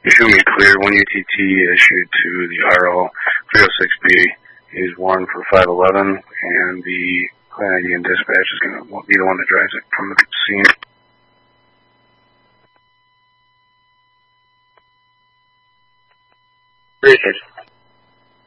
Issue me clear, 1UTT issued to the RL 306B. He's 1 for 511, and the Clan ID and dispatch is going to be the one that drives it from the scene. Appreciate it.